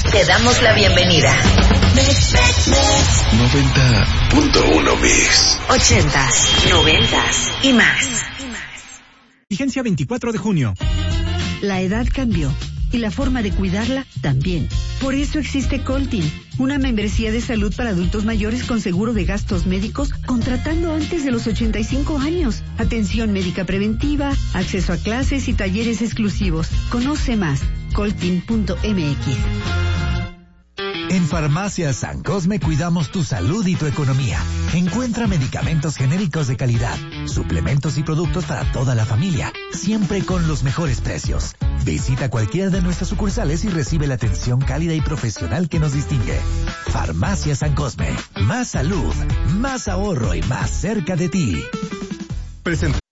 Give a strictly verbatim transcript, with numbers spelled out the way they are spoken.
Te damos la bienvenida. noventa punto uno Mix. Ochentas, noventas y más. Vigencia veinticuatro de junio. La edad cambió y la forma de cuidarla también. Por eso existe Coltin, una membresía de salud para adultos mayores con seguro de gastos médicos contratando antes de los ochenta y cinco años. Atención médica preventiva, acceso a clases y talleres exclusivos. Conoce más, coltin punto m x. En Farmacias San Cosme cuidamos tu salud y tu economía. Encuentra medicamentos genéricos de calidad, suplementos y productos para toda la familia, siempre con los mejores precios. Visita cualquiera de nuestras sucursales y recibe la atención cálida y profesional que nos distingue. Farmacias San Cosme. Más salud, más ahorro y más cerca de ti. Presenta.